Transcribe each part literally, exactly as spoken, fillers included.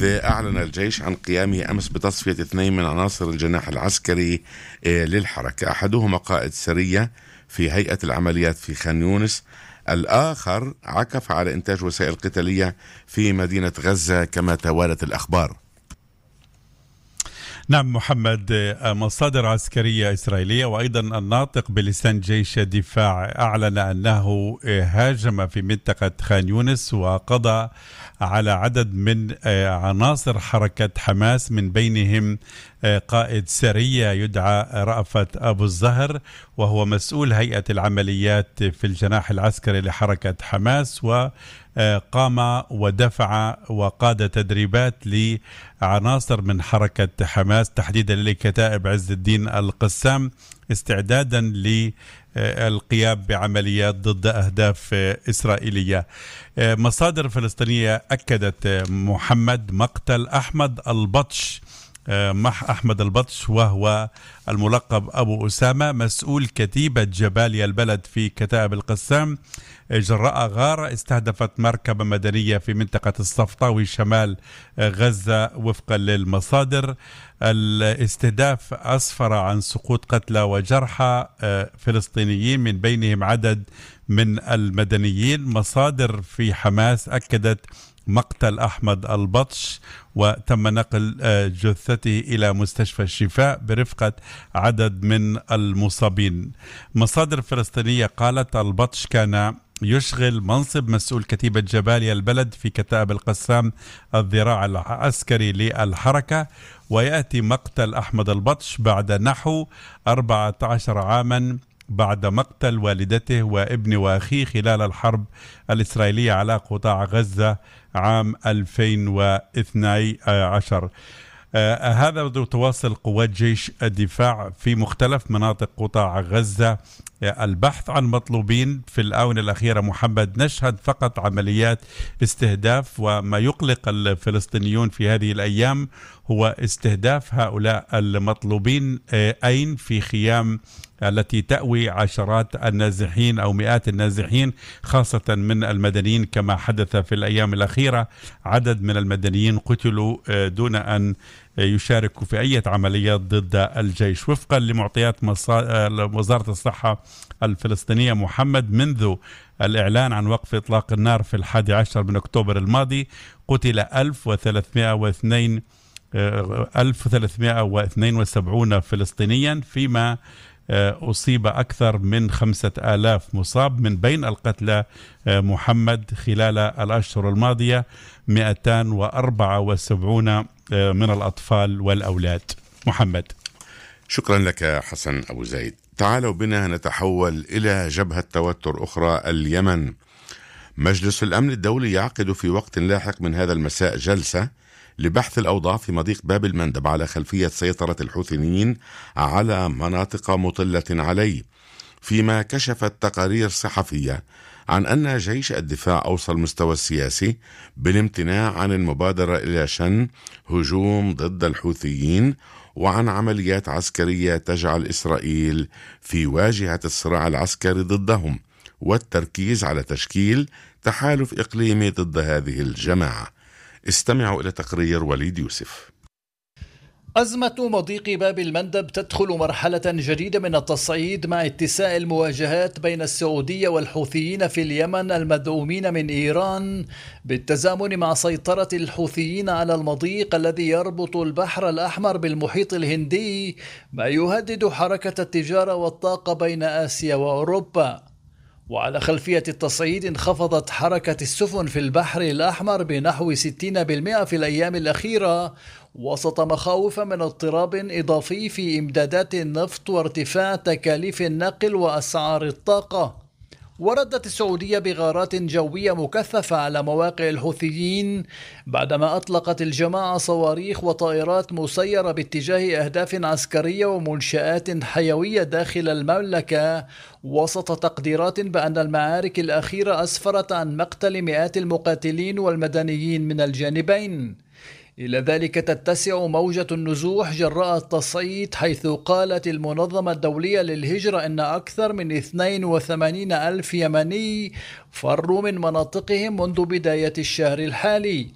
إذ أعلن الجيش عن قيامه أمس بتصفية اثنين من عناصر الجناح العسكري للحركة، أحدهما قائد سرية في هيئة العمليات في خان يونس، الآخر عكف على إنتاج وسائل قتالية في مدينة غزة كما توالت الأخبار. نعم محمد، مصادر عسكرية إسرائيلية وأيضا الناطق بلسان جيش الدفاع أعلن أنه هاجم في منطقة خان يونس وقضى على عدد من عناصر حركة حماس، من بينهم قائد سرية يدعى رأفت أبو الزهر، وهو مسؤول هيئة العمليات في الجناح العسكري لحركة حماس، وقام ودفع وقاد تدريبات لعناصر من حركة حماس تحديدا لكتائب عز الدين القسام استعدادا للقيام بعمليات ضد أهداف إسرائيلية. مصادر فلسطينية أكدت محمد مقتل أحمد البطش مح أحمد البطش، وهو الملقب أبو أسامة، مسؤول كتيبة جباليا البلد في كتائب القسام، جراء غارة استهدفت مركبة مدنية في منطقة الصفطاوي شمال غزة. وفقا للمصادر الاستهداف أسفر عن سقوط قتلى وجرحى فلسطينيين، من بينهم عدد من المدنيين. مصادر في حماس أكدت مقتل أحمد البطش، وتم نقل جثته إلى مستشفى الشفاء برفقة عدد من المصابين. مصادر فلسطينية قالت البطش كان يشغل منصب مسؤول كتيبة جباليا البلد في كتائب القسام الذراع العسكري للحركة، ويأتي مقتل أحمد البطش بعد نحو أربعة عشر عاما بعد مقتل والدته وابن وأخيه خلال الحرب الإسرائيلية على قطاع غزة عام ألفين واثني عشر. آه هذا تواصل قوات جيش الدفاع في مختلف مناطق قطاع غزة آه البحث عن مطلوبين. في الآونة الأخيرة محمد نشهد فقط عمليات استهداف، وما يقلق الفلسطينيون في هذه الأيام هو استهداف هؤلاء المطلوبين آه أين في خيام التي تأوي عشرات النازحين أو مئات النازحين، خاصة من المدنيين، كما حدث في الأيام الأخيرة. عدد من المدنيين قتلوا دون أن يشاركوا في أي عمليات ضد الجيش. وفقا لمعطيات وزارة الصحة الفلسطينية محمد، منذ الإعلان عن وقف إطلاق النار في الحادي عشر من أكتوبر الماضي قتل ألف وثلاثمائة واثنين وسبعين فلسطينيا، فيما أصيب أكثر من خمسة آلاف مصاب. من بين القتلى محمد خلال الأشهر الماضية مئتين وأربعة وسبعين من الأطفال والأولاد. محمد، شكرا لك حسن أبو زيد. تعالوا بنا نتحول إلى جبهة توتر أخرى، اليمن. مجلس الأمن الدولي يعقد في وقت لاحق من هذا المساء جلسة لبحث الأوضاع في مضيق باب المندب على خلفية سيطرة الحوثيين على مناطق مطلة عليه، فيما كشفت تقارير صحفية عن أن جيش الدفاع أوصى المستوى السياسي بالامتناع عن المبادرة إلى شن هجوم ضد الحوثيين وعن عمليات عسكرية تجعل إسرائيل في واجهة الصراع العسكري ضدهم، والتركيز على تشكيل تحالف إقليمي ضد هذه الجماعة. استمعوا إلى تقرير وليد يوسف. أزمة مضيق باب المندب تدخل مرحلة جديدة من التصعيد مع اتساع المواجهات بين السعودية والحوثيين في اليمن المدعومين من إيران، بالتزامن مع سيطرة الحوثيين على المضيق الذي يربط البحر الأحمر بالمحيط الهندي، ما يهدد حركة التجارة والطاقة بين آسيا وأوروبا. وعلى خلفية التصعيد انخفضت حركة السفن في البحر الأحمر بنحو ستين بالمئة في الأيام الأخيرة، وسط مخاوف من اضطراب إضافي في إمدادات النفط وارتفاع تكاليف النقل وأسعار الطاقة. وردت السعودية بغارات جوية مكثفة على مواقع الحوثيين بعدما أطلقت الجماعة صواريخ وطائرات مسيرة باتجاه أهداف عسكرية ومنشآت حيوية داخل المملكة، وسط تقديرات بأن المعارك الأخيرة أسفرت عن مقتل مئات المقاتلين والمدنيين من الجانبين. إلى ذلك تتسع موجة النزوح جراء التصعيد، حيث قالت المنظمة الدولية للهجرة أن أكثر من اثنين وثمانين ألف يمني فروا من مناطقهم منذ بداية الشهر الحالي.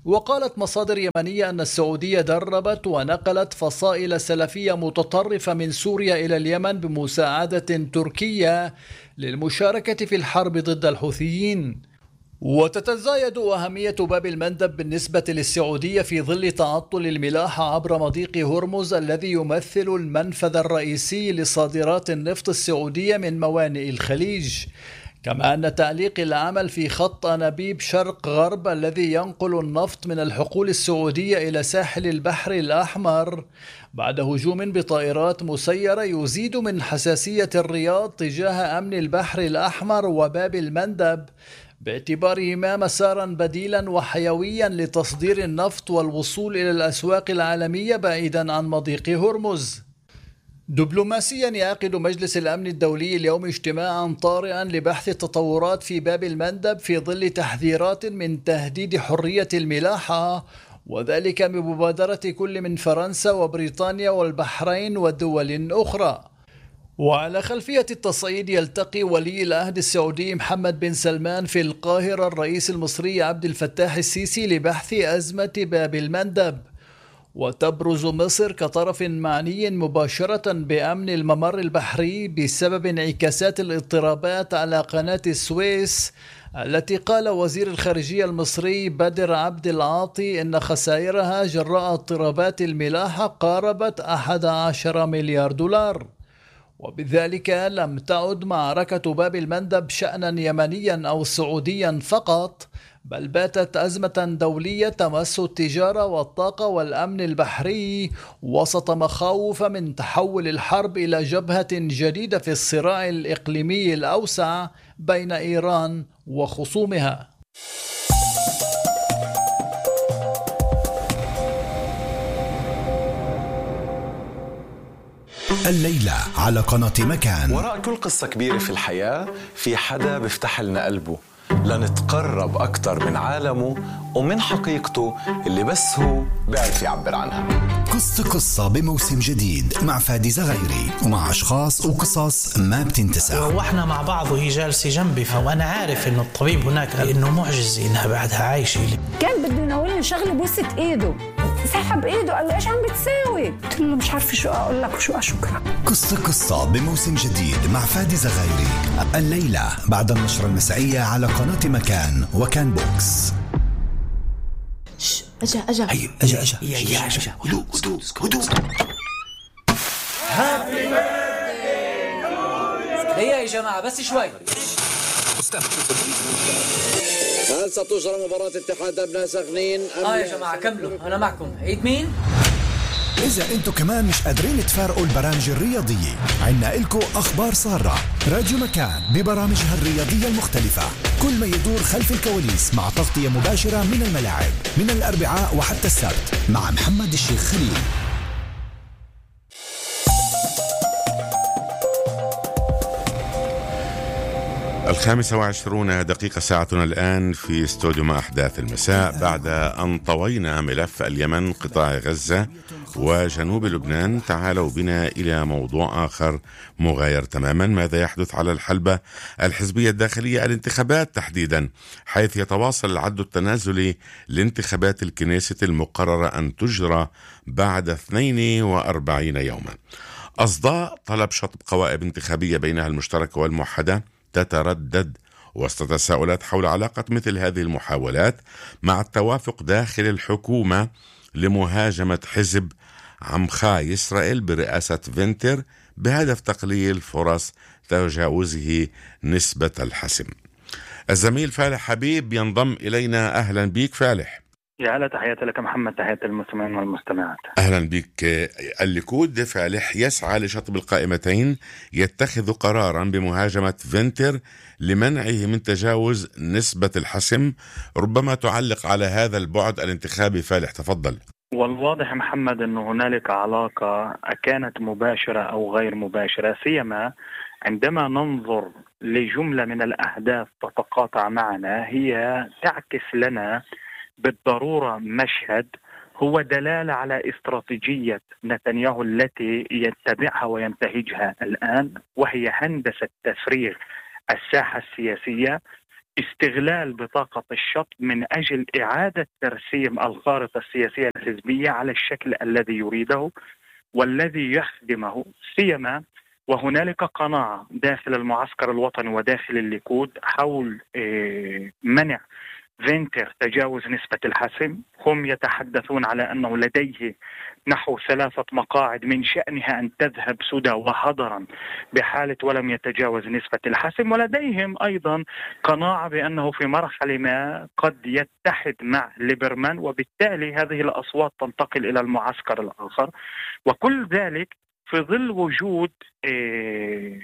وقالت مصادر يمنية أن السعودية دربت ونقلت فصائل سلفية متطرفة من سوريا إلى اليمن بمساعدة تركية للمشاركة في الحرب ضد الحوثيين. وتتزايد أهمية باب المندب بالنسبة للسعودية في ظل تعطل الملاحة عبر مضيق هرمز الذي يمثل المنفذ الرئيسي لصادرات النفط السعودية من موانئ الخليج، كما أن تعليق العمل في خط أنابيب شرق غرب الذي ينقل النفط من الحقول السعودية إلى ساحل البحر الأحمر بعد هجوم بطائرات مسيرة يزيد من حساسية الرياض تجاه أمن البحر الأحمر وباب المندب، باعتبارهما مسارا بديلا وحيويا لتصدير النفط والوصول إلى الأسواق العالمية بعيدا عن مضيق هرمز. دبلوماسيا، يعقد مجلس الأمن الدولي اليوم اجتماعا طارئا لبحث التطورات في باب المندب في ظل تحذيرات من تهديد حرية الملاحة، وذلك بمبادرة كل من فرنسا وبريطانيا والبحرين ودول أخرى. وعلى خلفية التصعيد يلتقي ولي العهد السعودي محمد بن سلمان في القاهرة الرئيس المصري عبد الفتاح السيسي لبحث أزمة باب المندب، وتبرز مصر كطرف معني مباشرة بأمن الممر البحري بسبب انعكاسات الاضطرابات على قناة السويس التي قال وزير الخارجية المصري بدر عبد العاطي إن خسائرها جراء اضطرابات الملاحة قاربت أحد عشر مليار دولار. وبذلك لم تعد معركة باب المندب شأنا يمنيا أو سعوديا فقط، بل باتت أزمة دولية تمس التجارة والطاقة والأمن البحري وسط مخاوف من تحول الحرب إلى جبهة جديدة في الصراع الإقليمي الأوسع بين إيران وخصومها. الليلة على قناة مكان. وراء كل قصة كبيرة في الحياة في حدا بيفتح لنا قلبه لنتقرب أكتر من عالمه ومن حقيقته اللي بس هو بيعرف يعبر عنها. قصة قصة بموسم جديد مع فادي زغيري ومع أشخاص وقصص ما بتنتسى. وإحنا مع بعض وهي جالسة جنبي، وأنا عارف إنه الطبيب هناك قال إنه معجزة إنها بعدها عايشة. كان بده يناولني شغلة بوسة إيده، سحب إيده قال لي إيش عم بتساوي؟ قلت له مش عارفة شو أقول لك وشو أشكرك. قصة قصة بموسم جديد مع فادي زغيري الليلة بعد النشرة المسائية على قناة مكان وكان بوكس. أجا أجا أي أجا أجا أجا أجا هدوء هدوء هدوء. هيا يا جماعة بس شوي. هل ستجرى مباراة اتحاد أبناء سخنين؟ آه يا جماعة كملوا أنا معكم. عيد مين؟ إذا أنتوا كمان مش قادرين تفارقوا البرامج الرياضية، عنا إلكو أخبار سارة. راديو مكان ببرامجها الرياضية المختلفة، كل ما يدور خلف الكواليس مع تغطية مباشرة من الملاعب من الأربعاء وحتى السبت مع محمد الشيخ خليل. الخامسة وعشرون دقيقة ساعتنا الآن في استوديو مع أحداث المساء، بعد أن طوينا ملف اليمن، قطاع غزة وجنوب لبنان. تعالوا بنا إلى موضوع آخر مغاير تماما، ماذا يحدث على الحلبة الحزبية الداخلية، الانتخابات تحديدا، حيث يتواصل العد التنازلي لانتخابات الكنيسة المقررة أن تجرى بعد اثنين وأربعين يوما. أصداء طلب شطب قوائم انتخابية بينها المشتركة والموحدة تتردد وسط تساؤلات حول علاقة مثل هذه المحاولات مع التوافق داخل الحكومة لمهاجمة حزب عمخاء إسرائيل برئاسة فينتر بهدف تقليل فرص تجاوزه نسبة الحسم. الزميل فالح حبيب ينضم إلينا. أهلا بيك فالح. يا هلا، تحياتي لك محمد، تحياتي للمستمعين والمستمعات. أهلا بك. الليكود فالح يسعى لشطب القائمتين، يتخذ قرارا بمهاجمة فينتر لمنعه من تجاوز نسبة الحسم. ربما تعلق على هذا البعد الانتخابي فالح، تفضل. والواضح محمد أنه هنالك علاقة كانت مباشرة أو غير مباشرة، سيما عندما ننظر لجملة من الأحداث تتقاطع معنا، هي تعكس لنا بالضرورة مشهد هو دلالة على استراتيجية نتنياهو التي يتبعها وينتهجها الآن، وهي هندسة تفريغ الساحة السياسية استغلال بطاقة الشطب من أجل إعادة ترسيم الخارطة السياسية الحزبية على الشكل الذي يريده والذي يخدمه، سيما وهنالك قناعة داخل المعسكر الوطني وداخل الليكود حول منع فينتر تجاوز نسبة الحسم. هم يتحدثون على أنه لديه نحو ثلاثة مقاعد من شأنها أن تذهب سدى وهدرا بحالة ولم يتجاوز نسبة الحسم، ولديهم أيضا قناعة بأنه في مرحلة ما قد يتحد مع ليبرمان، وبالتالي هذه الأصوات تنتقل إلى المعسكر الآخر، وكل ذلك في ظل وجود إيه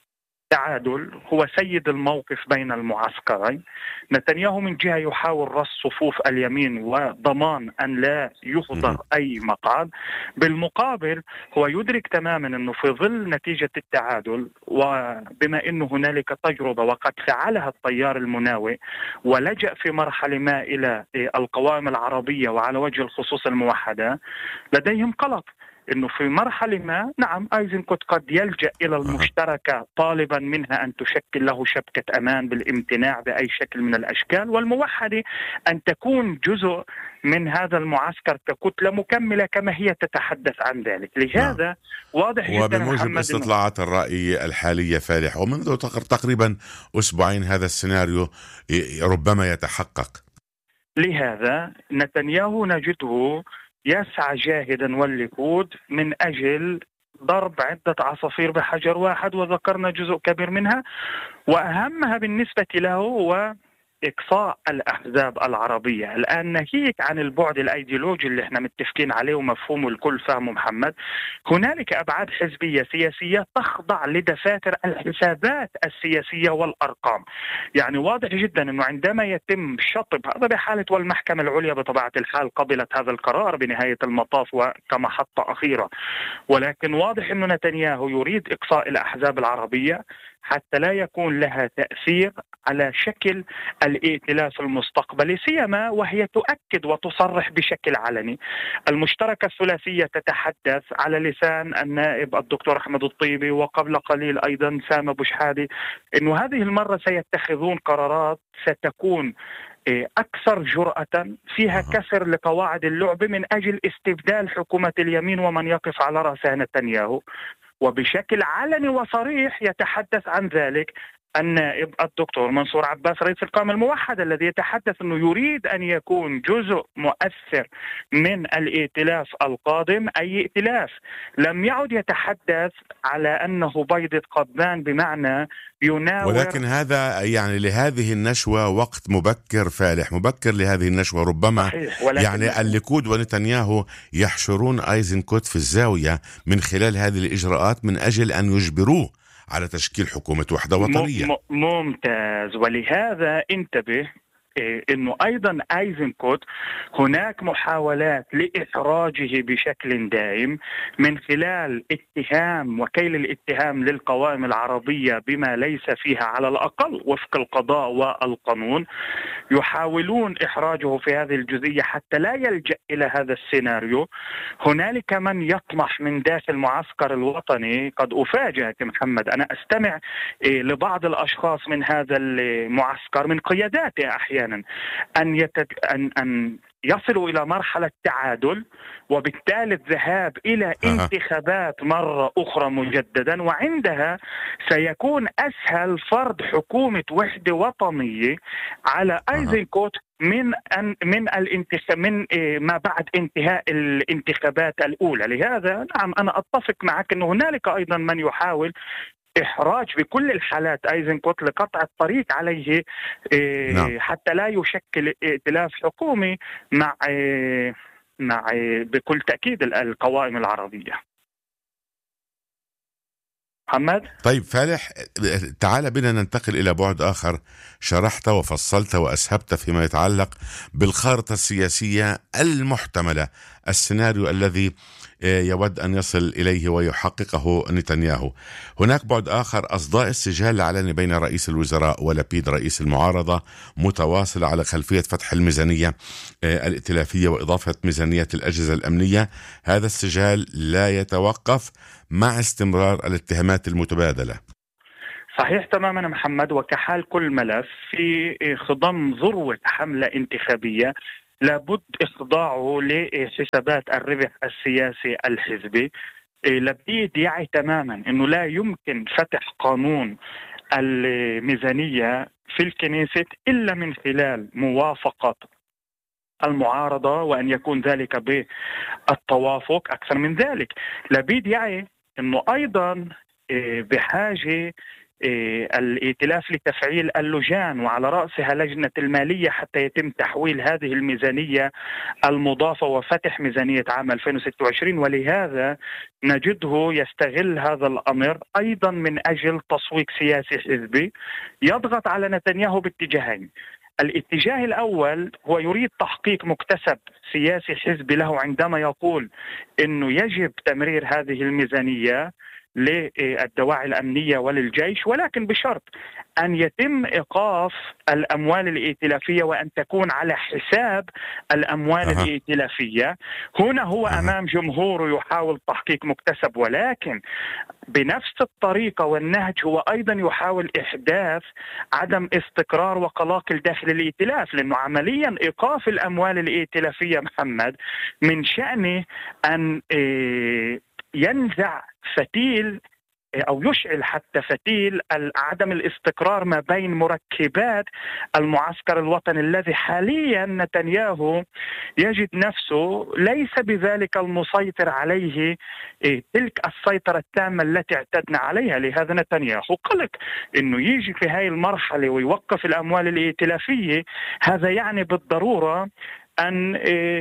تعادل هو سيد الموقف بين المعسكرين. نتنياهو من جهة يحاول رص صفوف اليمين وضمان أن لا يهدر أي مقعد، بالمقابل هو يدرك تماما أنه في ظل نتيجة التعادل، وبما أنه هنالك تجربة وقد فعلها التيار المناوئ ولجأ في مرحلة ما إلى القوائم العربية وعلى وجه الخصوص الموحدة، لديهم قلق إنه في مرحلة ما نعم أيزنكوت قد يلجأ إلى المشتركة طالبا منها أن تشكل له شبكة أمان بالامتناع بأي شكل من الأشكال، والموحدة أن تكون جزء من هذا المعسكر ككتلة مكملة كما هي تتحدث عن ذلك. لهذا نعم. واضح جدا وبموجب استطلاعات الرأي الحالية فالح ومنذ تقريبا أسبوعين هذا السيناريو ربما يتحقق. لهذا نتنياهو نجده يسعى جاهدا والليكود من أجل ضرب عدة عصافير بحجر واحد، وذكرنا جزء كبير منها، وأهمها بالنسبة له هو إقصاء الأحزاب العربية. الآن ناهيك عن البعد الأيديولوجي اللي احنا متفقين عليه ومفهومه الكل فهمه محمد، هنالك أبعاد حزبية سياسية تخضع لدفاتر الحسابات السياسية والأرقام. يعني واضح جدا أنه عندما يتم شطب هذا بحالة والمحكمة العليا بطبيعة الحال قبلت هذا القرار بنهاية المطاف وكمحطة أخيرة، ولكن واضح أنه نتنياهو يريد إقصاء الأحزاب العربية حتى لا يكون لها تأثير على شكل الائتلاف المستقبلي، سيما وهي تؤكد وتصرح بشكل علني. المشتركة الثلاثية تتحدث على لسان النائب الدكتور أحمد الطيبي وقبل قليل أيضا سامة بوشحادي أنه هذه المرة سيتخذون قرارات ستكون أكثر جرأة فيها كسر لقواعد اللعبة من أجل استبدال حكومة اليمين ومن يقف على رأسها نتنياهو. وبشكل علني وصريح يتحدث عن ذلك النائب الدكتور منصور عباس رئيس القائمة الموحدة، الذي يتحدث أنه يريد أن يكون جزء مؤثر من الائتلاف القادم، أي ائتلاف. لم يعد يتحدث على أنه بيضة قضبان بمعنى يناور، ولكن هذا يعني لهذه النشوة وقت مبكر فالح، مبكر لهذه النشوة ربما. يعني الليكود ونتنياهو يحشرون أيزنكوت في الزاوية من خلال هذه الإجراءات من أجل أن يجبروه على تشكيل حكومة وحدة وطنية. ممتاز. ولهذا انتبه إنه أيضا أيزنكوت هناك محاولات لإحراجه بشكل دائم من خلال اتهام وكيل الاتهام للقوائم العربية بما ليس فيها على الأقل وفق القضاء والقانون. يحاولون إحراجه في هذه الجزئية حتى لا يلجأ إلى هذا السيناريو. هنالك من يطمح من داخل المعسكر الوطني، قد أفاجئك محمد أنا أستمع لبعض الأشخاص من هذا المعسكر من قياداته أحيانا أن, يتد... أن... أن يصلوا إلى مرحلة تعادل وبالتالي الذهاب إلى أه. انتخابات مرة أخرى مجددا، وعندها سيكون أسهل فرض حكومة وحدة وطنية على أيزنكوت من أن من الانتخاب من ما بعد انتهاء الانتخابات الأولى. لهذا نعم أنا أتفق معك أن هنالك أيضا من يحاول إحراج بكل الحالات أيزنكوت لقطع الطريق عليه إيه نعم. حتى لا يشكل ائتلاف حكومي مع إيه مع إيه بكل تأكيد القوائم العربية. محمد. طيب فالح، تعال بنا ننتقل إلى بعد آخر. شرحت وفصلت وأسهبت فيما يتعلق بالخارطة السياسية المحتملة، السيناريو الذي يود أن يصل إليه ويحققه نتنياهو. هناك بعد آخر، أصداء السجال العلني بين رئيس الوزراء ولبيد رئيس المعارضة متواصل على خلفية فتح الميزانية الائتلافية وإضافة ميزانية الأجهزة الأمنية. هذا السجال لا يتوقف مع استمرار الاتهامات المتبادلة. صحيح تماما محمد، وكحال كل ملف في خضم ذروة حملة انتخابية لابد إخضاعه لحسابات الربح السياسي الحزبي. لبيد يعي تماما أنه لا يمكن فتح قانون الميزانية في الكنيسة إلا من خلال موافقة المعارضة، وأن يكون ذلك بالتوافق. أكثر من ذلك لبيد يعي أنه أيضا بحاجة الائتلاف لتفعيل اللجان، وعلى رأسها لجنة المالية، حتى يتم تحويل هذه الميزانية المضافة وفتح ميزانية عام ألفين وستة وعشرين. ولهذا نجده يستغل هذا الأمر أيضا من أجل تسويق سياسي حزبي يضغط على نتنياهو باتجاهين. الاتجاه الأول هو يريد تحقيق مكتسب سياسي حزبي له عندما يقول أنه يجب تمرير هذه الميزانية للدواعي الأمنية وللجيش، ولكن بشرط أن يتم إيقاف الأموال الائتلافية وأن تكون على حساب الأموال أه. الائتلافية. هنا هو أه. أمام جمهوره يحاول تحقيق مكتسب، ولكن بنفس الطريقة والنهج هو أيضا يحاول إحداث عدم استقرار وقلاقل داخل الائتلاف، لأنه عمليا إيقاف الأموال الائتلافية محمد من شأنه أن ينزع فتيل أو يشعل حتى فتيل عدم الاستقرار ما بين مركبات المعسكر الوطني الذي حاليا نتنياهو يجد نفسه ليس بذلك المسيطر عليه تلك السيطرة التامة التي اعتدنا عليها. لهذا نتنياهو قلق أنه يجي في هذه المرحلة ويوقف الأموال الائتلافية. هذا يعني بالضرورة أن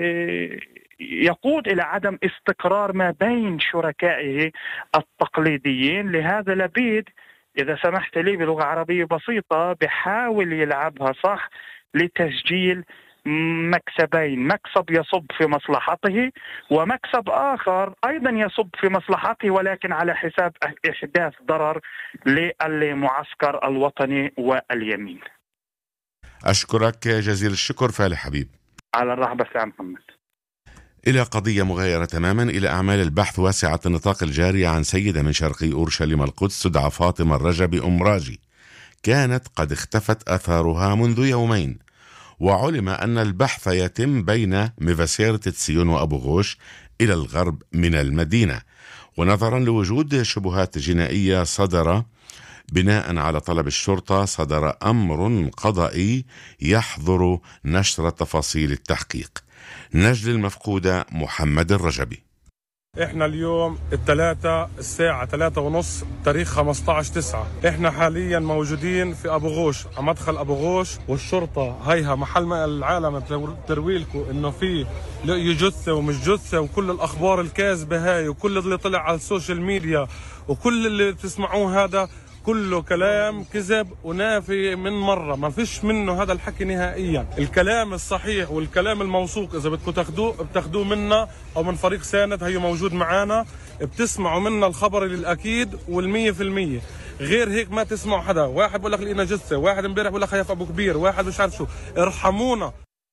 يقود إلى عدم استقرار ما بين شركائه التقليديين. لهذا لبيد إذا سمحت لي بلغة عربية بسيطة بحاول يلعبها صح لتسجيل مكسبين، مكسب يصب في مصلحته ومكسب آخر أيضا يصب في مصلحته، ولكن على حساب إحداث ضرر للمعسكر الوطني واليمين. أشكرك جزيل الشكر فالح حبيب. على الرحب يا محمد. إلى قضية مغايرة تماما، إلى أعمال البحث واسعة النطاق الجارية عن سيدة من شرقي أورشليم القدس تدعى فاطمة الرجبي أم راجي، كانت قد اختفت أثارها منذ يومين، وعلم أن البحث يتم بين ميفاسيرة تسيون وأبو غوش إلى الغرب من المدينة. ونظرا لوجود شبهات جنائية صدر بناء على طلب الشرطة صدر أمر قضائي يحظر نشر تفاصيل التحقيق. نجل المفقودة محمد الرجبي. احنا اليوم الثلاثة الساعة ثلاثة ونص تاريخ خمسة عشر تسعة، احنا حاليا موجودين في ابو غوش على مدخل ابو غوش، والشرطة هيها محل ما العالم ترويلكم انه في لقي جثة ومش جثة وكل الاخبار الكاذبة هاي وكل اللي طلع على السوشيال ميديا وكل اللي بتسمعوه هذا كله كلام كذب ونافي من مرة، ما فيش منه هذا الحكي نهائيا. الكلام الصحيح والكلام الموثوق إذا بدكم تاخدوه بتاخدوه منا أو من فريق ساند هي موجود معانا، بتسمعوا منا الخبر الأكيد والمية في المية. غير هيك ما تسمعوا حدا. واحد بقول لك لقينا جثة، واحد امبارح بقول لك خيف أبو كبير، واحد مش عارف شو. ارحمونا.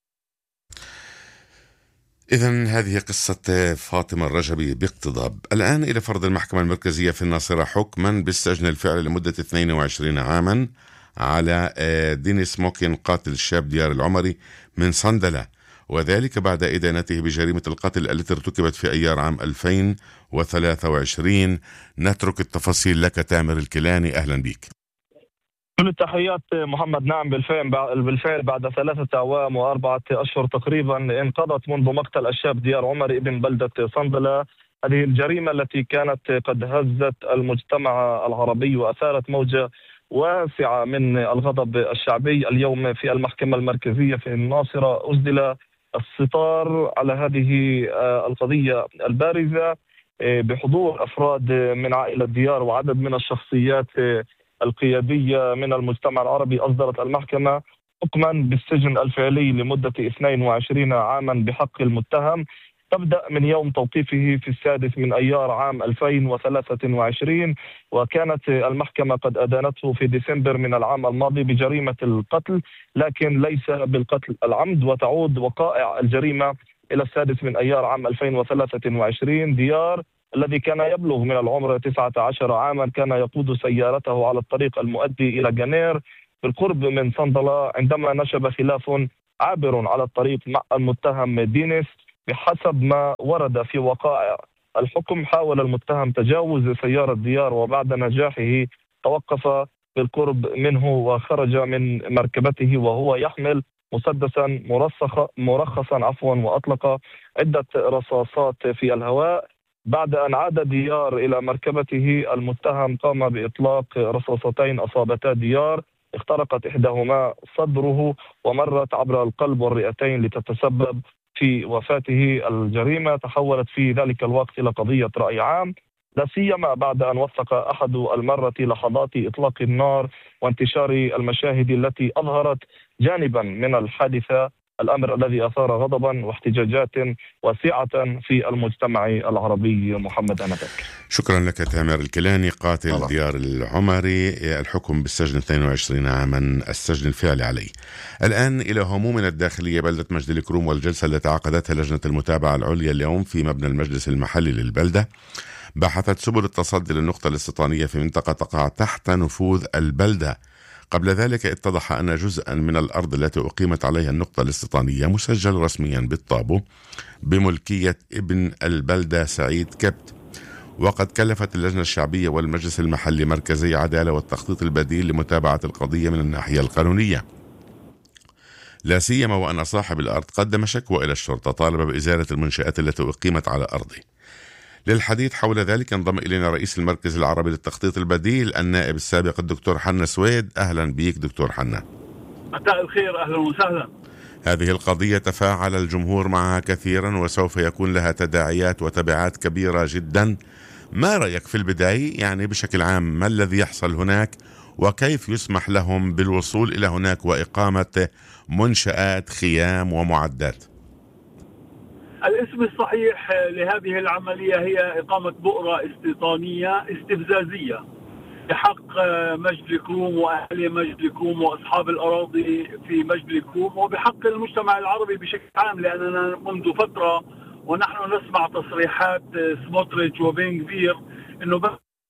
إذن هذه قصة فاطمة الرجبي باقتضاب. الآن إلى فرض المحكمة المركزية في الناصرة حكما بالسجن الفعلي لمدة اثنين وعشرين عاما على دينيس موكين قاتل الشاب ديار العمري من صندلة، وذلك بعد إدانته بجريمة القتل التي ارتكبت في أيار عام ألفين وثلاثة وعشرين. نترك التفاصيل لك تامر الكيلاني، أهلا بك. كل التحيات محمد. نعم بالفعل بالفعل بعد ثلاثة أعوام وأربعة أشهر تقريبا انقضت منذ مقتل الشاب ديار عمري ابن بلدة صندلة. هذه الجريمة التي كانت قد هزت المجتمع العربي وأثارت موجة واسعة من الغضب الشعبي. اليوم في المحكمة المركزية في الناصرة أسدل الستار على هذه القضية البارزة بحضور أفراد من عائلة ديار وعدد من الشخصيات القيادية من المجتمع العربي. أصدرت المحكمة حكما بالسجن الفعلي لمدة اثنين وعشرين عاما بحق المتهم، تبدأ من يوم توقيفه في السادس من أيار عام ألفين وثلاثة وعشرين، وكانت المحكمة قد أدانته في ديسمبر من العام الماضي بجريمة القتل، لكن ليس بالقتل العمد، وتعود وقائع الجريمة إلى السادس من أيار عام ألفين وثلاثة وعشرين. ديار الذي كان يبلغ من العمر تسعة عشر عاما كان يقود سيارته على الطريق المؤدي إلى جنير بالقرب من صندلة عندما نشب خلاف عابر على الطريق مع المتهم دينيس. بحسب ما ورد في وقائع الحكم حاول المتهم تجاوز سيارة ديار، وبعد نجاحه توقف بالقرب منه وخرج من مركبته وهو يحمل مسدسا مرسخ مرخصا عفوا وأطلق عدة رصاصات في الهواء. بعد أن عاد ديار إلى مركبته المتهم قام بإطلاق رصاصتين أصابتا ديار، اخترقت إحداهما صدره ومرت عبر القلب والرئتين لتتسبب في وفاته. الجريمة تحولت في ذلك الوقت إلى قضية رأي عام، لا سيما بعد أن وثق أحد المرة لحظات إطلاق النار وانتشار المشاهد التي أظهرت جانبا من الحادثة، الأمر الذي أثار غضبا واحتجاجات واسعة في المجتمع العربي. محمد أنا بك. شكرا لك تامر الكيلاني قاتل الله. ديار العمري، الحكم بالسجن اثنين وعشرين عاما السجن الفعلي عليه. الآن إلى همومنا الداخلية. بلدة مجد الكروم والجلسة التي عقدتها لجنة المتابعة العليا اليوم في مبنى المجلس المحلي للبلدة بحثت سبل التصدي للنقطة الاستيطانية في منطقة تقع تحت نفوذ البلدة. قبل ذلك اتضح أن جزءا من الأرض التي أقيمت عليها النقطة الاستيطانية مسجل رسميا بالطابو بملكية ابن البلدة سعيد كبت. وقد كلفت اللجنة الشعبية والمجلس المحلي مركزي عدالة والتخطيط البديل لمتابعة القضية من الناحية القانونية، لا سيما وأن صاحب الأرض قدم شكوى إلى الشرطة طالب بإزالة المنشآت التي أقيمت على أرضه. للحديث حول ذلك انضم إلينا رئيس المركز العربي للتخطيط البديل النائب السابق الدكتور حنا سويد. أهلا بيك دكتور حنا. مساء الخير، أهلا وسهلا. هذه القضية تفاعل الجمهور معها كثيرا وسوف يكون لها تداعيات وتبعات كبيرة جدا. ما رأيك في البداية يعني بشكل عام ما الذي يحصل هناك وكيف يسمح لهم بالوصول إلى هناك وإقامة منشآت خيام ومعدات؟ الاسم الصحيح لهذه العملية هي إقامة بؤرة استيطانية استفزازية بحق مجد الكروم وأهل مجد الكروم وأصحاب الأراضي في مجد الكروم وبحق المجتمع العربي بشكل عام، لأننا منذ فترة ونحن نسمع تصريحات سموتريتش وبن غفير أنه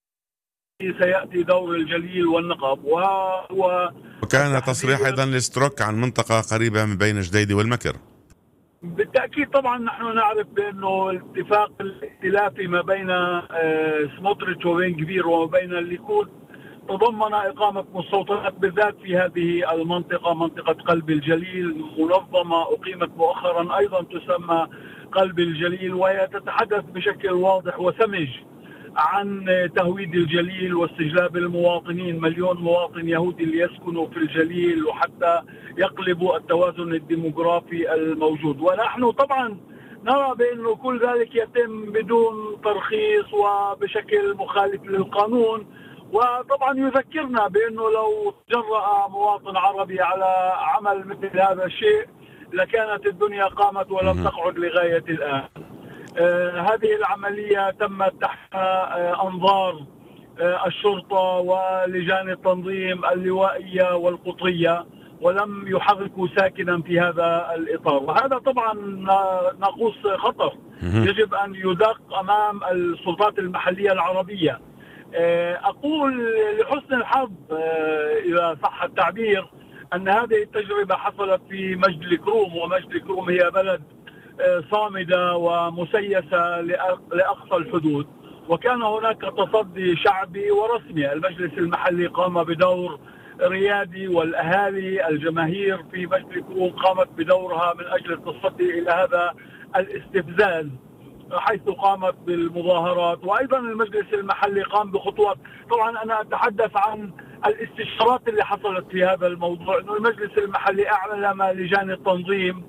سيأتي دور الجليل والنقب، وهو وكان تصريح أيضا لستروك عن منطقة قريبة من بين جديد والمكر. بالتأكيد طبعا نحن نعرف بأنه الاتفاق الائتلافي ما بين سموتريتش وبن غفير وما بين الليكود تضمن إقامة مستوطنات بالذات في هذه المنطقة، منطقة قلب الجليل، منظمة أقيمت مؤخرا أيضا تسمى قلب الجليل، وهي تتحدث بشكل واضح وسمج عن تهويد الجليل واستجلاب المواطنين، مليون مواطن يهودي اللي يسكنوا في الجليل وحتى يقلبوا التوازن الديموغرافي الموجود. ونحن طبعا نرى بأنه كل ذلك يتم بدون ترخيص وبشكل مخالف للقانون، وطبعا يذكرنا بأنه لو جرأ مواطن عربي على عمل مثل هذا الشيء لكانت الدنيا قامت ولم تقعد لغاية الآن. آه هذه العملية تمت تحت آه أنظار آه الشرطة ولجان التنظيم اللوائية والقطرية، ولم يحركوا ساكنا في هذا الإطار، وهذا طبعا ناقوس خطر يجب أن يدق أمام السلطات المحلية العربية. آه أقول لحسن الحظ آه إذا صح التعبير أن هذه التجربة حصلت في مجد الكروم، ومجد الكروم هي بلد صامدة ومسيسة لأقصى الحدود، وكان هناك تصدي شعبي ورسمي. المجلس المحلي قام بدور ريادي والأهالي الجماهير في مجد الكروم قامت بدورها من أجل التصدي إلى هذا الاستفزاز، حيث قامت بالمظاهرات، وأيضا المجلس المحلي قام بخطوات. طبعا أنا أتحدث عن الاستشارات اللي حصلت في هذا الموضوع، أنه المجلس المحلي أعلم لجان التنظيم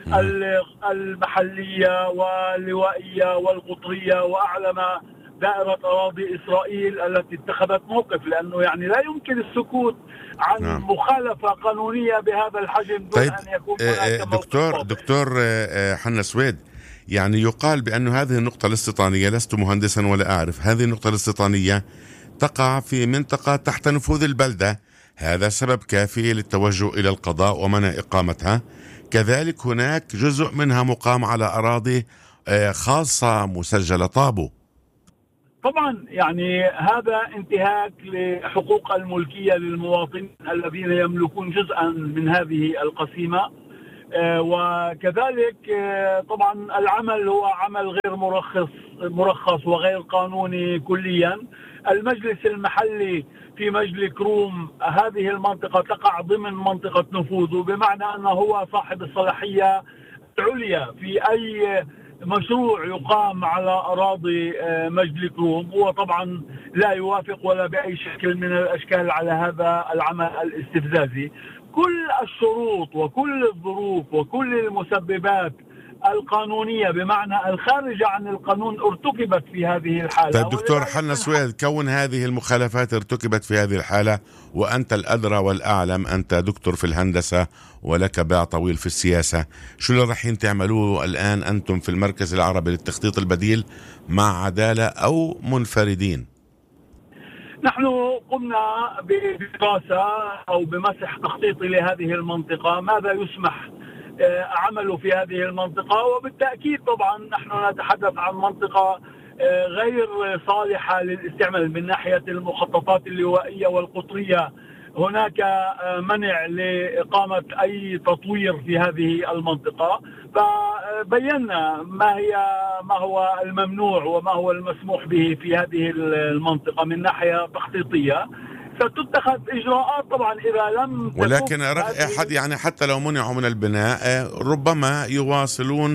المحلية واللوائية والقطرية وأعلم دائرة أراضي إسرائيل التي اتخذت موقف، لأنه يعني لا يمكن السكوت عن نعم. مخالفة قانونية بهذا الحجم دون طيب أن يكون هناك دكتور موقف. دكتور حنا سويد، يعني يقال بأن هذه النقطة الاستيطانية، لست مهندسا ولا أعرف، هذه النقطة الاستيطانية تقع في منطقة تحت نفوذ البلدة، هذا سبب كافي للتوجه إلى القضاء ومنع إقامتها. كذلك هناك جزء منها مقام على أراضي خاصة مسجلة طابو. طبعا يعني هذا انتهاك لحقوق الملكية للمواطنين الذين يملكون جزءا من هذه القسيمة. آه وكذلك آه طبعا العمل هو عمل غير مرخص مرخص وغير قانوني كليا. المجلس المحلي في مجلس كروم هذه المنطقة تقع ضمن منطقة نفوذه، بمعنى أنه هو صاحب الصلاحية العليا في أي مشروع يقام على أراضي مجلس كروم. هو طبعا لا يوافق ولا بأي شكل من الأشكال على هذا العمل الاستفزازي. كل الشروط وكل الظروف وكل المسببات القانونية بمعنى الخارجة عن القانون ارتكبت في هذه الحالة. طيب دكتور حنا سويد، كون هذه المخالفات ارتكبت في هذه الحالة وأنت الأدرى والأعلم، أنت دكتور في الهندسة ولك باع طويل في السياسة، شو اللي رايحين تعملوه الآن أنتم في المركز العربي للتخطيط البديل مع عدالة أو منفردين؟ نحن قمنا بدراسة أو بمسح تخطيطي لهذه المنطقة، ماذا يسمح عمله في هذه المنطقة. وبالتأكيد طبعا نحن نتحدث عن منطقة غير صالحة للاستعمال من ناحية المخططات اللوائية والقطرية. هناك منع لإقامة أي تطوير في هذه المنطقة، فبينا ما هي ما هو الممنوع وما هو المسموح به في هذه المنطقة من ناحية تخطيطية. ستتخذ إجراءات طبعا إذا لم، ولكن أحد يعني حتى لو منعوا من البناء ربما يواصلون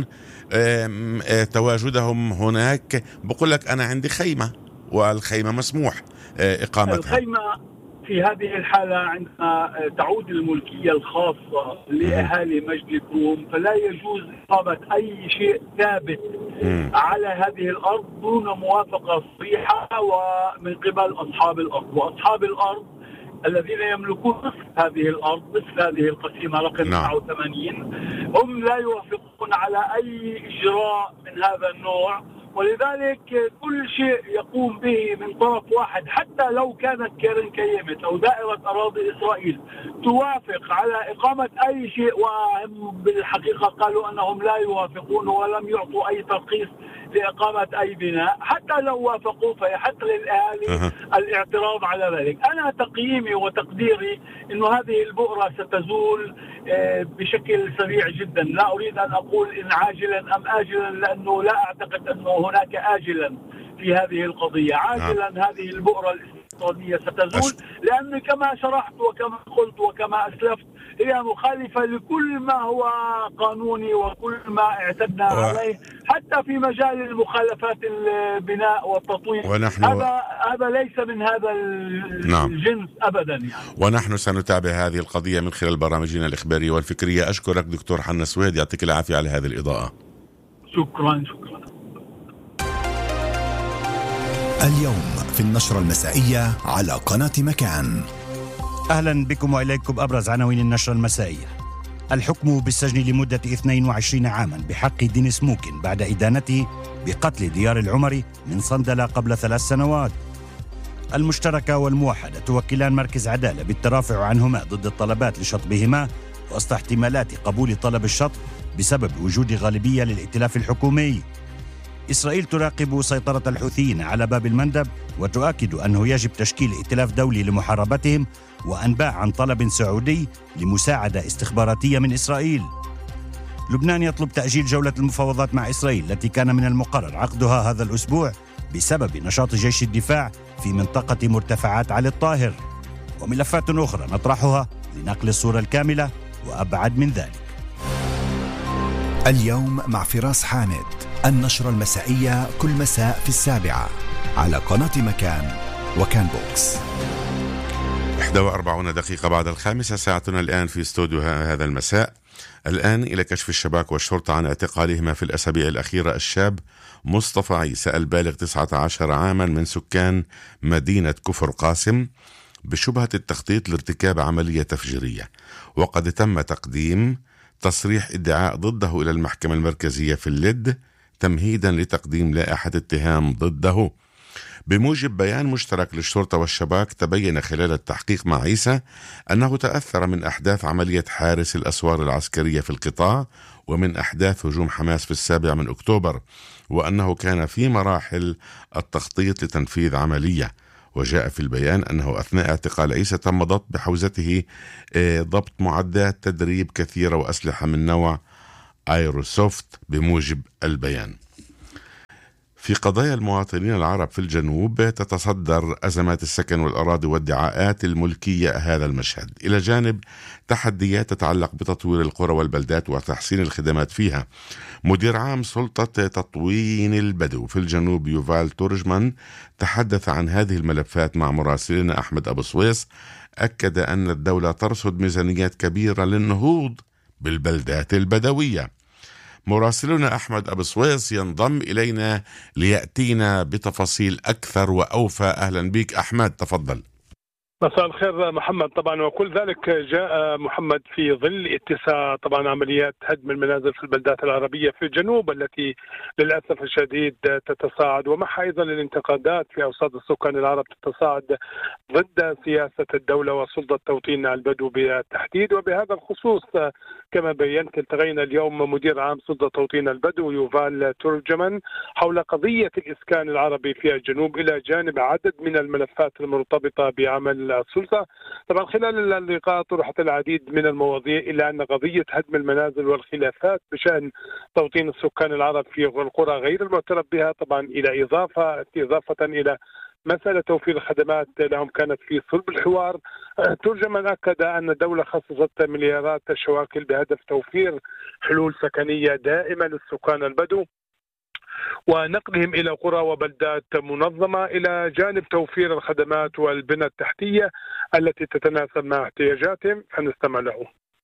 تواجدهم هناك. بقول لك أنا عندي خيمة والخيمة مسموح إقامتها. الخيمة في هذه الحالة عندما تعود الملكية الخاصة لأهالي مجلس كروم فلا يجوز إقامة أي شيء ثابت على هذه الأرض دون موافقة صريحة ومن قبل أصحاب الأرض. وأصحاب الأرض الذين يملكون نصف هذه الأرض، نصف هذه القسيمة رقم تسعة وثمانين، هم لا يوافقون على أي إجراء من هذا النوع. ولذلك كل شيء يقوم به من طرف واحد، حتى لو كانت كيرن كيمت أو دائرة أراضي إسرائيل توافق على إقامة أي شيء، وهم بالحقيقة قالوا أنهم لا يوافقون ولم يعطوا أي ترخيص لإقامة أي بناء، حتى لو وافقوا فيحق للأهالي الاعتراض على ذلك. أنا تقييمي وتقديري أنه هذه البؤرة ستزول بشكل سريع جدا. لا أريد أن أقول إن عاجلا أم آجلا، لأنه لا أعتقد أنه هناك آجلا في هذه القضية. عاجلا هذه البؤرة الاستيطانية ستزول، لأن كما شرحت وكما قلت وكما أسلفت هي مخالفة لكل ما هو قانوني وكل ما اعتدنا عليه، حتى في مجال المخالفات البناء والتطوير. ونحن هذا هذا ليس من هذا الجنس أبدا يعني. ونحن سنتابع هذه القضية من خلال برامجنا الإخبارية والفكرية. أشكرك دكتور حنا سويد، يعطيك العافية على هذه الإضاءة. شكرا شكرا. اليوم في النشرة المسائية على قناة مكان. أهلا بكم وإليكم أبرز عناوين النشرة المسائية. الحكم بالسجن لمدة اثنين وعشرين عاما بحق دينيس موكن بعد إدانته بقتل ديار العمري من صندلة قبل ثلاث سنوات. المشتركة والموحدة توكلان مركز عدالة بالترافع عنهما ضد الطلبات لشطبهما وسط احتمالات قبول طلب الشطب بسبب وجود غالبية للائتلاف الحكومي. إسرائيل تراقب سيطرة الحوثيين على باب المندب وتؤكد أنه يجب تشكيل ائتلاف دولي لمحاربتهم، وأنباء عن طلب سعودي لمساعدة استخباراتية من إسرائيل. لبنان يطلب تأجيل جولة المفاوضات مع إسرائيل التي كان من المقرر عقدها هذا الأسبوع بسبب نشاط جيش الدفاع في منطقة مرتفعات علي الطاهر. وملفات أخرى نطرحها لنقل الصورة الكاملة وأبعد من ذلك. اليوم مع فراس حامد، النشرة المسائية كل مساء في السابعة على قناة مكان وكان بوكس. إحدى وأربعين دقيقة بعد الخامسة، ساعتنا الآن في استوديو هذا المساء. الآن إلى كشف الشباك والشرطة عن اعتقالهما في الأسابيع الأخيرة الشاب مصطفى عيسى البالغ تسعة عشر عاما من سكان مدينة كفر قاسم بشبهة التخطيط لارتكاب عملية تفجيرية، وقد تم تقديم تصريح ادعاء ضده إلى المحكمة المركزية في اللد تمهيدا لتقديم لائحة اتهام ضده. بموجب بيان مشترك للشرطة والشباك، تبين خلال التحقيق مع عيسى أنه تأثر من أحداث عملية حارس الأسوار العسكرية في القطاع ومن أحداث هجوم حماس في السابع من أكتوبر، وأنه كان في مراحل التخطيط لتنفيذ عملية. وجاء في البيان أنه أثناء اعتقال عيسى تم ضبط بحوزته ضبط معدات تدريب كثيرة وأسلحة من نوع ايروسوفت بموجب البيان. في قضايا المواطنين العرب في الجنوب، تتصدر أزمات السكن والأراضي وادعاءات الملكية هذا المشهد، إلى جانب تحديات تتعلق بتطوير القرى والبلدات وتحسين الخدمات فيها. مدير عام سلطة تطوين البدو في الجنوب يوفال تورجمان تحدث عن هذه الملفات مع مراسلنا أحمد أبو سويس. أكد أن الدولة ترصد ميزانيات كبيرة للنهوض بالبلدات البدوية. مراسلنا أحمد أبو سويس ينضم إلينا ليأتينا بتفاصيل أكثر وأوفى. أهلا بك أحمد، تفضل. مساء الخير محمد. طبعا وكل ذلك جاء محمد في ظل اتساع طبعا عمليات هدم المنازل في البلدات العربية في الجنوب التي للأسف الشديد تتصاعد، ومعها أيضا الانتقادات في أوساط السكان العرب تتصاعد ضد سياسة الدولة وسلطة توطين البدو بالتحديد. وبهذا الخصوص كما بينت التقينا اليوم مدير عام سلطة توطين البدو يوفال تورجمان حول قضية الإسكان العربي في الجنوب، إلى جانب عدد من الملفات المرتبطة بعمل السلطة. طبعا خلال اللقاء طرحت العديد من المواضيع، إلا أن قضية هدم المنازل والخلافات بشأن توطين السكان العرب في القرى غير المعترف بها، طبعا إلى إضافة إضافة إلى مسألة توفير الخدمات لهم كانت في صلب الحوار. ترجمان أكد أن الدولة خصصت مليارات الشواكل بهدف توفير حلول سكنية دائمة للسكان البدو ونقلهم إلى قرى وبلدات منظمة، إلى جانب توفير الخدمات والبنى التحتية التي תתנاسب مع احتياجاتهم. فنستمع له.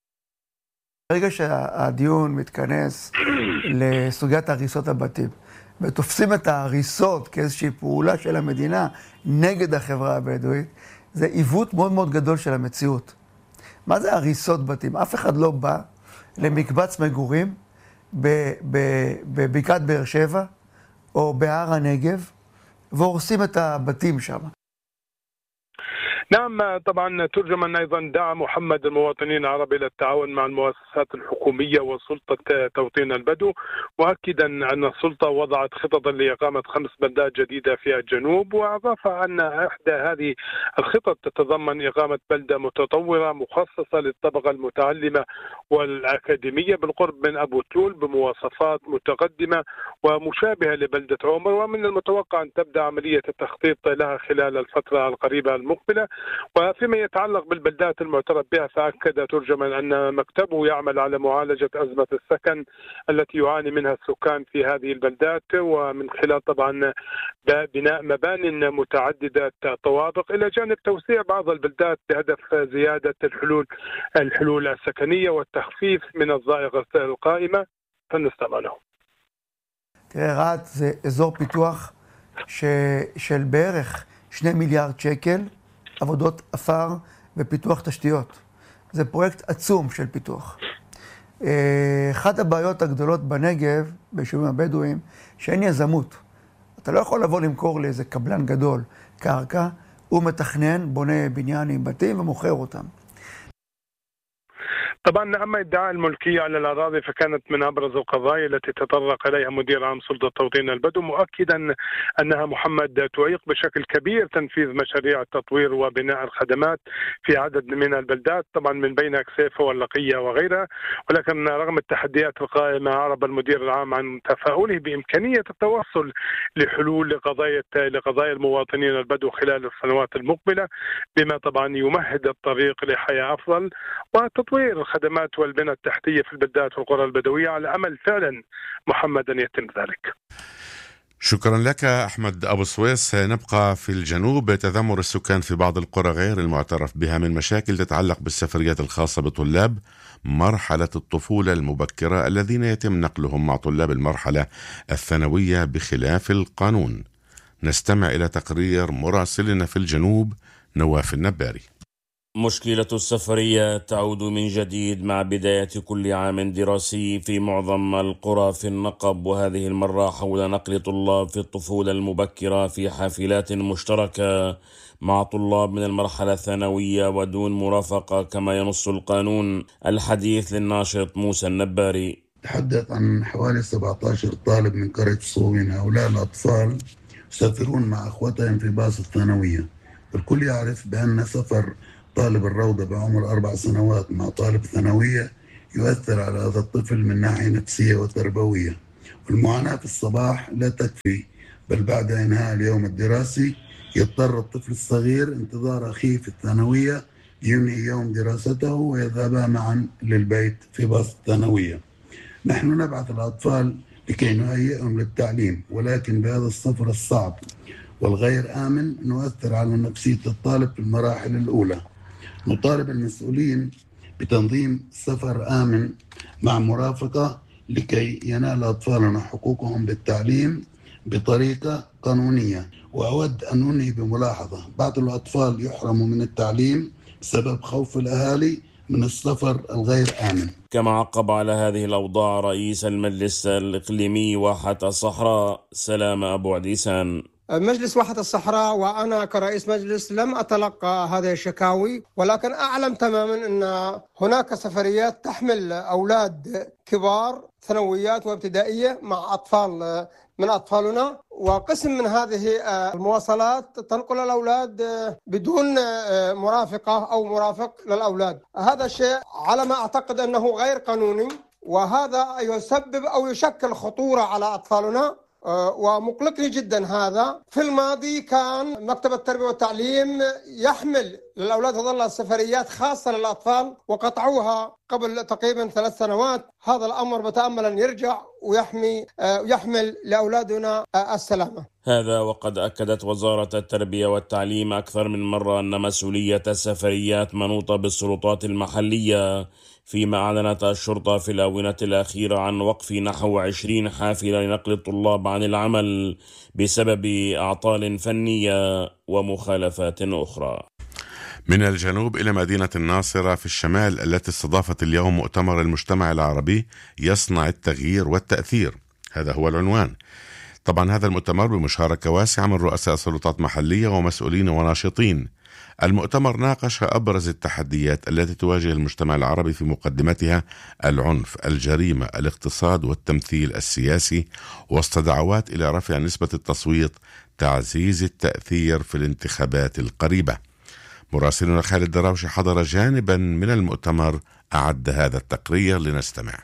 ברגע שהדיון מתכנס לסוגיית הריסות הבתים ותופסים את ההריסות כאיזושהי פעולה של המדינה נגד החברה הבדואית, זה עיוות מאוד מאוד גדול של המציאות. מה זה הריסות בתים? אף אחד לא בא למקבץ מגורים בבקעת באר שבע או בהר הנגב והורסים את הבתים שם. نعم. طبعا ترجمان أيضا دعا محمد المواطنين العرب إلى التعاون مع المؤسسات الحكومية وسلطة توطين البدو، مؤكدا أن السلطة وضعت خططا لإقامة خمس بلدات جديدة في الجنوب، وأضاف أن إحدى هذه الخطط تتضمن إقامة بلدة متطورة مخصصة للطبقة المتعلمة والأكاديمية بالقرب من أبو تلول بمواصفات متقدمة ومشابهة لبلدة عمر، ومن المتوقع أن تبدأ عملية التخطيط لها خلال الفترة القريبة المقبلة. وفيما يتعلق بالبلدات المعترف بها، فأكد ترجمان أن مكتبه يعمل على معالجة أزمة السكن التي يعاني منها السكان في هذه البلدات، ومن خلال طبعا بناء مبان متعددة طوابق، إلى جانب توسيع بعض البلدات بهدف زيادة الحلول الحلول السكنية والتخفيف من الضائقة القائمة. فنستمع له. תראה, רהט זה אזור פיתוח ש... של בערך שני מיליארד שקל, עבודות אפר ופיתוח תשתיות. זה פרויקט עצום של פיתוח. אחת הבעיות הגדולות בנגב, ביישובים הבדואים, שאין יזמות. אתה לא יכול לבוא למכור לאיזה קבלן גדול קרקע, הוא מתכנן, בונה בניין עם בתים ומוכר אותם. طبعا أما ادعاء الملكية على الأراضي فكانت من أبرز القضايا التي تطرق إليها مدير عام سلطة توطين البدو، مؤكدا أنها محمد تعيق بشكل كبير تنفيذ مشاريع التطوير وبناء الخدمات في عدد من البلدات، طبعا من بينها كسيفة واللقية وغيرها. ولكن رغم التحديات القائمة أعرب المدير العام عن تفاؤله بإمكانية التوصل لحلول لقضايا لقضايا المواطنين البدو خلال السنوات المقبلة، بما طبعا يمهد الطريق لحياة أفضل وتطوير الخدمات والبنى التحتية في البلدات والقرى البدوية، على أمل فعلا محمد أن يتم ذلك. شكرا لك أحمد أبو سويس. نبقى في الجنوب. تذمر السكان في بعض القرى غير المعترف بها من مشاكل تتعلق بالسفريات الخاصة بطلاب مرحلة الطفولة المبكرة الذين يتم نقلهم مع طلاب المرحلة الثانوية بخلاف القانون. نستمع إلى تقرير مراسلنا في الجنوب نواف النباري. مشكلة السفرية تعود من جديد مع بداية كل عام دراسي في معظم القرى في النقب، وهذه المرة حول نقل طلاب في الطفولة المبكرة في حافلات مشتركة مع طلاب من المرحلة الثانوية ودون مرافقة كما ينص القانون. الحديث للناشط موسى النباري. تحدث عن حوالي سبعة عشر طالب من قرية الصوين. هؤلاء الأطفال يسافرون مع أخوتهم في باص الثانوية. الكل يعرف بأن سفر طالب الروضة بعمر أربع سنوات مع طالب ثانوية يؤثر على هذا الطفل من ناحية نفسية وتربوية، والمعاناة في الصباح لا تكفي، بل بعد إنهاء اليوم الدراسي يضطر الطفل الصغير انتظار أخيه في الثانوية لينهي يوم دراسته ويذهبا معا للبيت في باص الثانوية. نحن نبعث الأطفال لكي نهيئهم للتعليم، ولكن بهذا السفر الصعب والغير آمن نؤثر على نفسية الطالب في المراحل الأولى. نطالب المسؤولين بتنظيم سفر آمن مع مرافقة لكي ينال أطفالنا حقوقهم بالتعليم بطريقة قانونية. وأود أن أنهي بملاحظة: بعض الأطفال يحرموا من التعليم بسبب خوف الأهالي من السفر الغير آمن. كما عقب على هذه الأوضاع رئيس المجلس الإقليمي واحة الصحراء سلام أبو عديسان. مجلس واحة الصحراء وأنا كرئيس مجلس لم أتلقى هذه الشكاوي، ولكن أعلم تماما أن هناك سفريات تحمل أولاد كبار ثانويات وابتدائية مع أطفال من أطفالنا، وقسم من هذه المواصلات تنقل الأولاد بدون مرافقة أو مرافق للأولاد. هذا الشيء على ما أعتقد أنه غير قانوني، وهذا يسبب أو يشكل خطورة على أطفالنا ومقلقني جدا. هذا في الماضي كان مكتب التربية والتعليم يحمل للأولاد هذه السفريات خاصة للأطفال وقطعوها قبل تقريبا ثلاث سنوات. هذا الأمر بتأمل أن يرجع ويحمي يحمل لأولادنا السلامة. هذا وقد أكدت وزارة التربية والتعليم أكثر من مرة أن مسؤولية السفريات منوطة بالسلطات المحلية، فيما أعلنت الشرطة في الآونة الأخيرة عن وقف نحو عشرين حافلة لنقل الطلاب عن العمل بسبب أعطال فنية ومخالفات أخرى. من الجنوب إلى مدينة الناصرة في الشمال التي استضافت اليوم مؤتمر المجتمع العربي يصنع التغيير والتأثير، هذا هو العنوان. طبعا هذا المؤتمر بمشاركة واسعة من رؤساء سلطات محلية ومسؤولين وناشطين. المؤتمر ناقش أبرز التحديات التي تواجه المجتمع العربي، في مقدمتها العنف، الجريمة، الاقتصاد والتمثيل السياسي، وسط دعوات إلى رفع نسبة التصويت، تعزيز التأثير في الانتخابات القريبة. مراسلنا خالد دراوشي حضر جانبا من المؤتمر، أعد هذا التقرير لنستمع.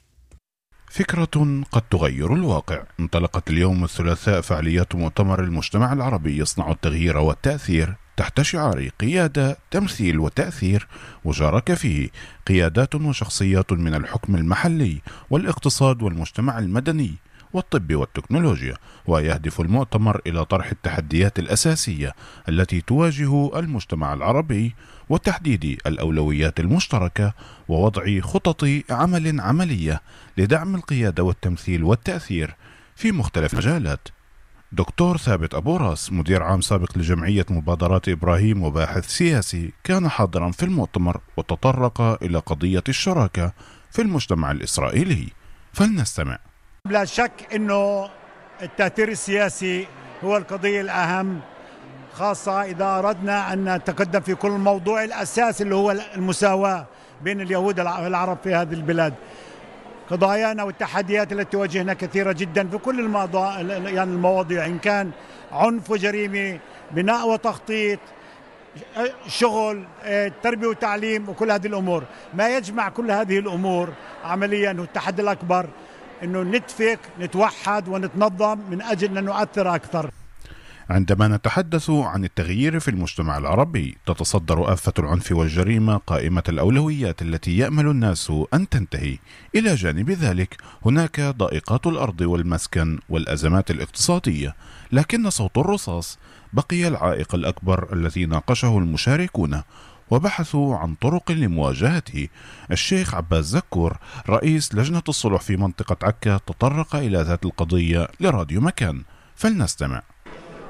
فكرة قد تغير الواقع. انطلقت اليوم الثلاثاء فعاليات مؤتمر المجتمع العربي يصنع التغيير والتأثير تحت شعار قيادة، تمثيل وتأثير، وشارك فيه قيادات وشخصيات من الحكم المحلي والاقتصاد والمجتمع المدني والطب والتكنولوجيا. ويهدف المؤتمر إلى طرح التحديات الأساسية التي تواجه المجتمع العربي وتحديد الأولويات المشتركة ووضع خطط عمل عملية لدعم القيادة والتمثيل والتأثير في مختلف المجالات. دكتور ثابت أبو راس مدير عام سابق لجمعية مبادرات إبراهيم وباحث سياسي كان حاضرا في المؤتمر وتطرق إلى قضية الشراكة في المجتمع الإسرائيلي، فلنستمع. لا شك أنه التأثير السياسي هو القضية الأهم، خاصة إذا أردنا أن نتقدم في كل موضوع الأساس اللي هو المساواة بين اليهود والعرب في هذه البلاد. قضايانا والتحديات التي تواجهنا كثيرة جدا في كل المواضيع، يعني المواضيع إن كان عنف وجريمة، بناء وتخطيط، شغل، تربية وتعليم، وكل هذه الأمور. ما يجمع كل هذه الأمور عمليا هو التحدي الأكبر، إنه نتفق نتوحد ونتنظم من أجل أن نؤثر أكثر. عندما نتحدث عن التغيير في المجتمع العربي تتصدر آفة العنف والجريمة قائمة الأولويات التي يأمل الناس أن تنتهي. إلى جانب ذلك هناك ضائقات الأرض والمسكن والأزمات الاقتصادية، لكن صوت الرصاص بقي العائق الأكبر الذي ناقشه المشاركون وبحثوا عن طرق لمواجهته. الشيخ عباس زكور رئيس لجنة الصلح في منطقة عكا تطرق إلى ذات القضية لراديو مكان، فلنستمع.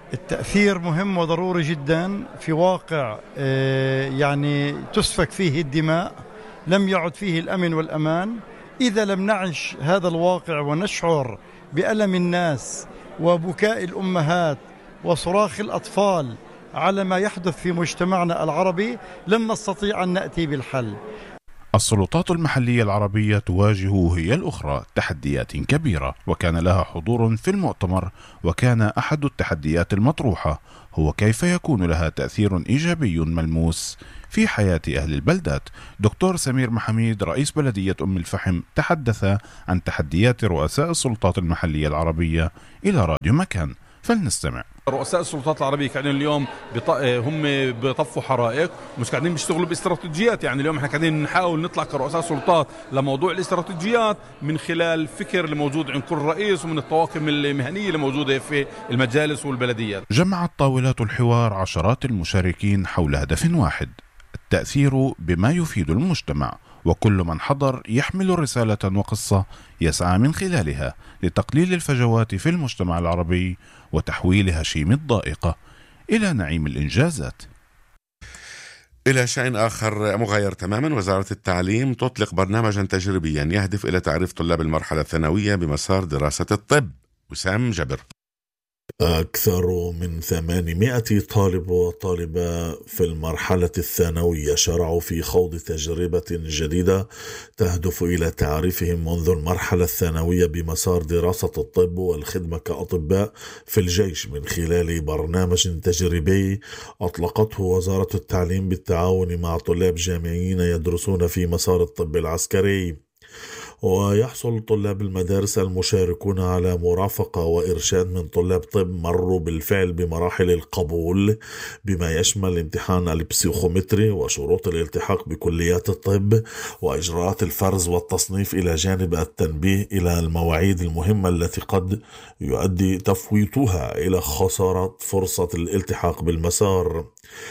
التأثير مهم وضروري جدا في واقع يعني تسفك فيه الدماء، لم يعد فيه الأمن والأمان. إذا لم نعش هذا الواقع ونشعر بألم الناس وبكاء الأمهات وصراخ الأطفال على ما يحدث في مجتمعنا العربي، لن نستطيع أن نأتي بالحل. السلطات المحلية العربية تواجه هي الأخرى تحديات كبيرة، وكان لها حضور في المؤتمر، وكان أحد التحديات المطروحة هو كيف يكون لها تأثير إيجابي ملموس في حياة أهل البلدات. دكتور سمير محميد رئيس بلدية أم الفحم تحدث عن تحديات رؤساء السلطات المحلية العربية إلى راديو مكان، فلنستمع. رؤساء السلطات العربية قاعدين اليوم بط... هم بيطفوا حرائق، مش قاعدين بيشتغلوا باستراتيجيات. يعني اليوم احنا قاعدين نحاول نطلع كرؤساء سلطات لموضوع الاستراتيجيات من خلال فكر اللي موجود عند كل رئيس ومن الطواقم المهنية اللي موجودة في المجالس والبلديات. جمعت طاولات الحوار عشرات المشاركين حول هدف واحد: التأثير بما يفيد المجتمع، وكل من حضر يحمل رسالة وقصة يسعى من خلالها لتقليل الفجوات في المجتمع العربي وتحويل هشيم الضائقة إلى نعيم الإنجازات. إلى شيء آخر مغاير تماما، وزارة التعليم تطلق برنامجا تجريبيا يهدف إلى تعريف طلاب المرحلة الثانوية بمسار دراسة الطب. وسام جبر. أكثر من ثمانمائة طالب وطالبة في المرحلة الثانوية شرعوا في خوض تجربة جديدة تهدف إلى تعريفهم منذ المرحلة الثانوية بمسار دراسة الطب والخدمة كأطباء في الجيش من خلال برنامج تجريبي أطلقته وزارة التعليم بالتعاون مع طلاب جامعيين يدرسون في مسار الطب العسكري. ويحصل طلاب المدارس المشاركون على مرافقة وإرشاد من طلاب طب مروا بالفعل بمراحل القبول بما يشمل امتحان البسيخومتري وشروط الالتحاق بكليات الطب وإجراءات الفرز والتصنيف، إلى جانب التنبيه إلى المواعيد المهمة التي قد يؤدي تفويتها إلى خسارة فرصة الالتحاق بالمسار.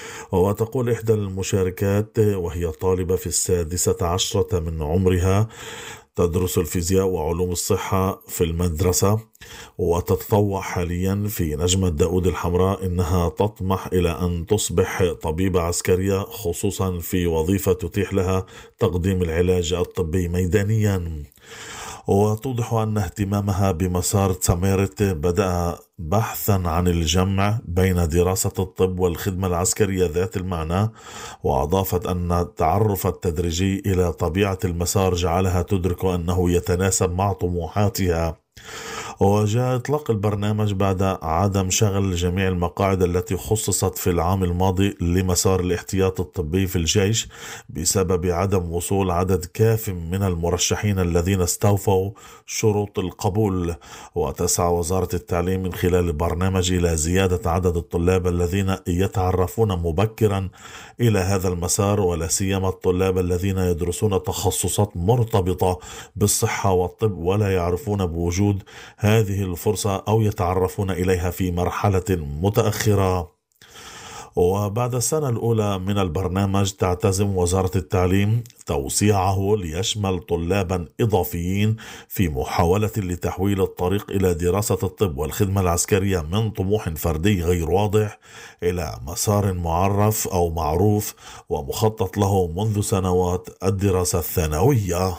وتقول إحدى المشاركات وهي طالبة في السادسة عشرة من عمرها تدرس الفيزياء وعلوم الصحة في المدرسة وتتطوع حاليا في نجمة داود الحمراء، إنها تطمح إلى أن تصبح طبيبة عسكرية، خصوصا في وظيفة تتيح لها تقديم العلاج الطبي ميدانيا. وتوضح أن اهتمامها بمسار تساميرت بدأ بحثا عن الجمع بين دراسة الطب والخدمة العسكرية ذات المعنى، وأضافت أن التعرف التدريجي إلى طبيعة المسار جعلها تدرك أنه يتناسب مع طموحاتها. وجاء إطلاق البرنامج بعد عدم شغل جميع المقاعد التي خصصت في العام الماضي لمسار الاحتياط الطبي في الجيش بسبب عدم وصول عدد كاف من المرشحين الذين استوفوا شروط القبول. وتسعى وزارة التعليم من خلال البرنامج إلى زيادة عدد الطلاب الذين يتعرفون مبكرا إلى هذا المسار، ولا سيما الطلاب الذين يدرسون تخصصات مرتبطة بالصحة والطب ولا يعرفون بوجود هذه الفرصة أو يتعرفون إليها في مرحلة متأخرة. وبعد السنة الأولى من البرنامج تعتزم وزارة التعليم توسيعه ليشمل طلابا إضافيين في محاولة لتحويل الطريق إلى دراسة الطب والخدمة العسكرية من طموح فردي غير واضح إلى مسار معرف أو معروف ومخطط له منذ سنوات: الدراسة الثانوية.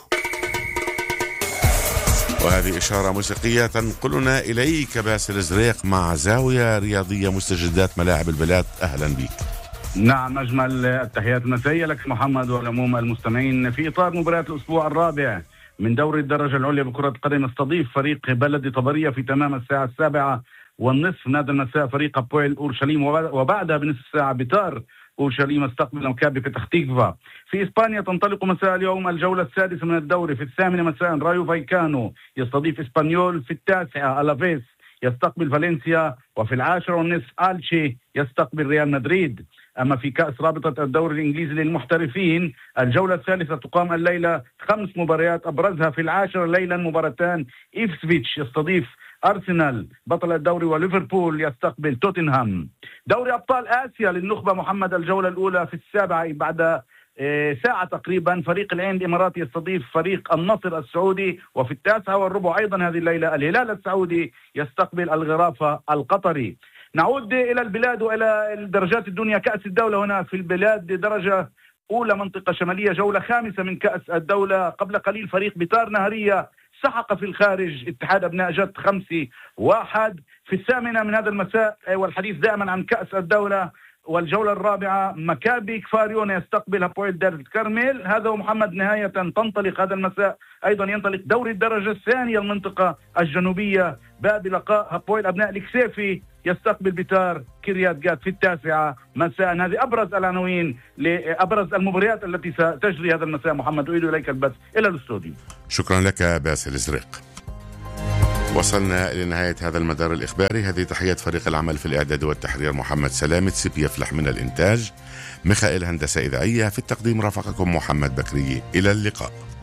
وهذه إشارة موسيقية تنقلنا إليك باسل الزريق مع زاوية رياضية مستجدات ملاعب البلاد. أهلا بك. نعم، أجمل التحيات المسائية لك محمد والعموم المستمعين. في إطار مباريات الأسبوع الرابع من دوري الدرجة العليا بكرة القدم استضيف فريق بلدي طبرية في تمام الساعة السابعة والنصف نادي المساء فريق أبويل أورشليم، وبعدها بنصف ساعة بتار أورشليم استقبل مكابي فتح تيكفا. في إسبانيا تنطلق مساء اليوم الجولة السادسة من الدوري. في الثامنة مساء رايو فايكانو يستضيف إسبانيول. في التاسعة ألافيس يستقبل فالنسيا. وفي العاشرة والنصف ألشي يستقبل ريال مدريد. أما في كأس رابطة الدوري الإنجليزي للمحترفين الجولة الثالثة تقام الليلة خمس مباريات، أبرزها في العاشرة ليلا مباراتان: إيفسفيتش يستضيف أرسنال بطل الدوري، وليفربول يستقبل توتنهام. دوري أبطال آسيا للنخبة محمد الجولة الأولى في السابعة بعد ساعة تقريبا فريق العين الإماراتي يستضيف فريق النصر السعودي، وفي التاسعة والربع أيضا هذه الليلة الهلال السعودي يستقبل الغرافة القطري. نعود إلى البلاد وإلى درجات الدنيا. كأس الدولة هنا في البلاد درجة أولى منطقة شمالية، جولة خامسة من كأس الدولة. قبل قليل فريق بتار نهرية سحق في الخارج اتحاد أبناء جد خمسة واحد في الثامنة من هذا المساء، والحديث دائما عن كأس الدولة. والجولة الرابعة مكابي كفاريون يستقبل هابويل دار الكرمل. هذا ومحمد نهاية تنطلق هذا المساء أيضا ينطلق دوري الدرجة الثانية المنطقة الجنوبية، باب لقاء هابويل أبناء الكسيفي يستقبل بتار كريات جات في التاسعة مساء. هذه أبرز العناوين لأبرز المباريات التي ستجري هذا المساء. محمد أعيد إليك البث إلى الاستوديو. شكرا لك باسل الزرق. وصلنا إلى نهاية هذا المدار الإخباري. هذه تحيات فريق العمل في الإعداد والتحرير: محمد سلامة، سيبي يفلح من الإنتاج، ميخائيل هندسة إذاعية، في التقديم رافقكم محمد بكري. إلى اللقاء.